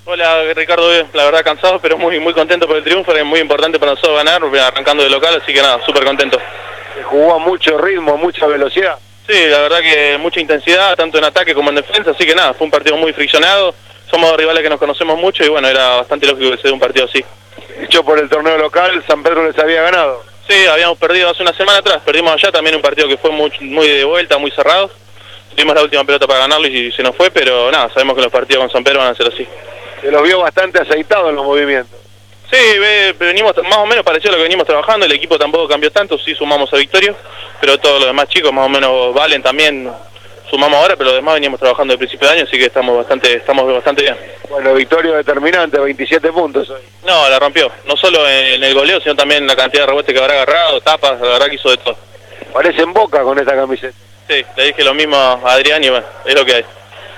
Hola Ricardo, la verdad cansado, pero muy contento por el triunfo, es muy importante para nosotros ganar, arrancando de local, así que nada, súper contento. Se jugó a mucho ritmo, a mucha velocidad. Sí, la verdad que mucha intensidad, tanto en ataque como en defensa, así que nada, fue un partido muy friccionado, somos rivales que nos conocemos mucho y bueno, era bastante lógico que se dé un partido así. Hecho por el torneo local, San Pedro les había ganado. Sí, habíamos perdido hace una semana atrás, perdimos allá también un partido que fue muy de vuelta, muy cerrado. Tuvimos la última pelota para ganarlo y se nos fue, pero nada, sabemos que los partidos con San Pedro van a ser así. Se los vio bastante aceitados en los movimientos. Sí, venimos más o menos parecido a lo que venimos trabajando, el equipo tampoco cambió tanto, sí sumamos a Victorio, pero todos los demás chicos más o menos valen también, sumamos ahora, pero los demás veníamos trabajando desde el principio de año, así que estamos bastante bien. Bueno, Victorio determinante, 27 puntos hoy. No, la rompió, no solo en el goleo, sino también la cantidad de rebotes que habrá agarrado, tapas, la verdad que hizo de todo. Parece en Boca con esta camiseta. Sí, le dije lo mismo a Adrián y bueno, es lo que hay.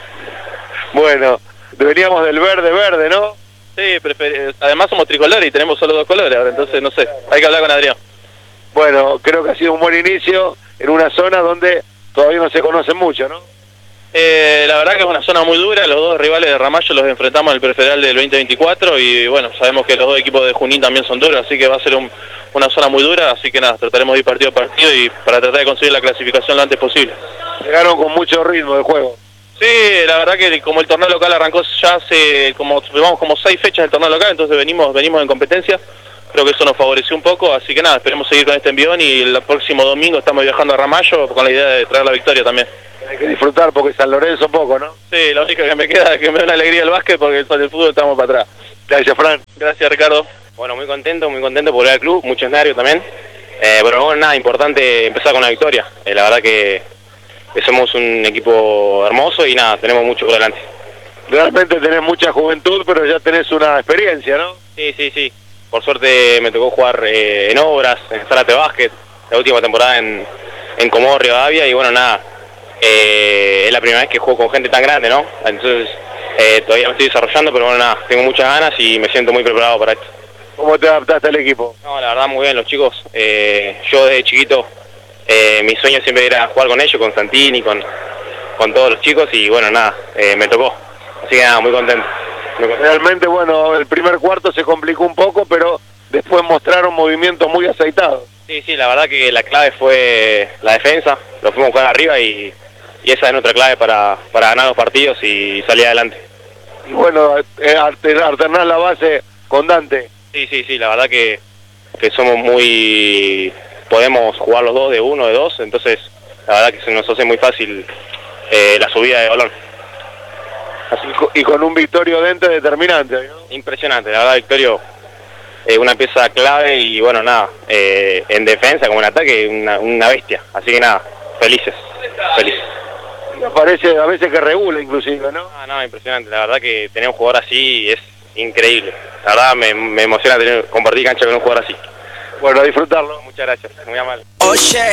Bueno, veníamos del verde, ¿no? Sí, además somos tricolores y tenemos solo dos colores ahora, entonces no sé, hay que hablar con Adrián. Bueno, creo que ha sido un buen inicio en una zona donde todavía no se conocen mucho, ¿no? La verdad que es una zona muy dura, los dos rivales de Ramallo los enfrentamos en el prefederal del 2024 y bueno, sabemos que los dos equipos de Junín también son duros, así que va a ser una zona muy dura, así que nada, trataremos de ir partido a partido y para tratar de conseguir la clasificación lo antes posible. Llegaron con mucho ritmo de juego. Sí, la verdad que como el torneo local arrancó ya hace como 6 fechas del torneo local, entonces venimos en competencia, creo que eso nos favoreció un poco, así que nada, esperemos seguir con este envión y el próximo domingo estamos viajando a Ramallo con la idea de traer la victoria también. Hay que disfrutar porque San Lorenzo poco, ¿no? Sí, la única que me queda es que me da una alegría el básquet porque el fútbol estamos para atrás. Gracias, Fran. Gracias, Ricardo. Bueno, muy contento por volver al club, mucho escenario también. Pero bueno, nada, importante empezar con la victoria. La verdad que somos un equipo hermoso y nada, tenemos mucho por delante. Realmente tenés mucha juventud, pero ya tenés una experiencia, ¿no? Sí. Por suerte me tocó jugar en Obras, en Zárate Básquet, la última temporada en Comodoro Rivadavia y bueno, nada. Es la primera vez que juego con gente tan grande, ¿no? Entonces todavía me estoy desarrollando, pero bueno, nada, tengo muchas ganas y me siento muy preparado para esto. ¿Cómo te adaptaste al equipo? No, la verdad muy bien, los chicos. Yo desde chiquito, mi sueño siempre era jugar con ellos, con Santini, con todos los chicos y bueno, nada, me tocó. Así que nada, muy contento. Realmente, bueno, el primer cuarto se complicó un poco, pero después mostraron movimientos muy aceitados. Sí, la verdad que la clave fue la defensa, lo fuimos a jugar arriba y esa es nuestra clave para ganar los partidos y salir adelante. Y bueno, alternar la base con Dante. Sí, la verdad que somos podemos jugar los dos de uno, de dos, entonces la verdad que se nos hace muy fácil la subida de balón. Así, y con un Victorio Dente determinante, ¿no? Impresionante, la verdad Victorio es una pieza clave y bueno, nada, en defensa como en ataque una bestia, así que nada, felices. Me parece a veces que regula inclusive, ¿no? No, impresionante, la verdad que tener un jugador así es increíble, la verdad me emociona compartir cancha con un jugador así. Bueno, a disfrutarlo. Muchas gracias, muy amable. Oye,